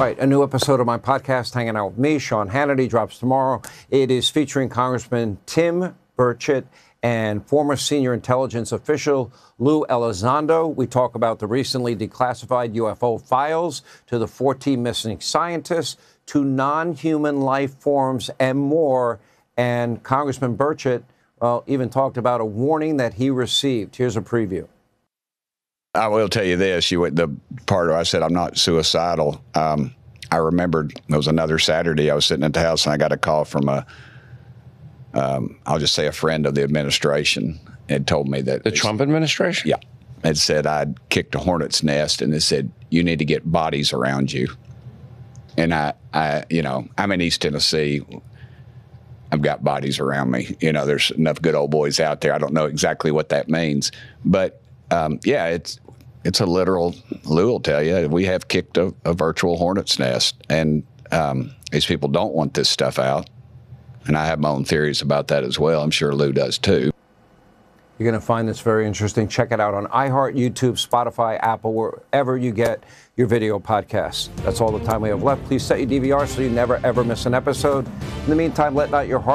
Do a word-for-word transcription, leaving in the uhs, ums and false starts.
Right, a new episode of my podcast, Hanging Out with Me, Sean Hannity, drops tomorrow. It is featuring Congressman Tim Burchett and former senior intelligence official Lou Elizondo. We talk about the recently declassified U F O files, to the fourteen missing scientists, to non-human life forms, and more. And Congressman Burchett, well, even talked about a warning that he received. Here's a preview. I will tell you this, you the part where I said I'm not suicidal. Um, I remembered it was another Saturday. I was sitting at the house and I got a call from a, um, I'll just say a friend of the administration. Had told me that the Trump administration. Yeah, it said I'd kicked a hornet's nest, and it said you need to get bodies around you. And I, I, you know, I'm in East Tennessee. I've got bodies around me. You know, there's enough good old boys out there. I don't know exactly what that means, but. Um, yeah, it's it's a literal, Lou will tell you, we have kicked a, a virtual hornet's nest, and um, these people don't want this stuff out, and I have my own theories about that as well. I'm sure Lou does too. You're going to find this very interesting. Check it out on iHeart, YouTube, Spotify, Apple, wherever you get your video podcasts. That's all the time we have left. Please set your D V R so you never, ever miss an episode. In the meantime, let not your heart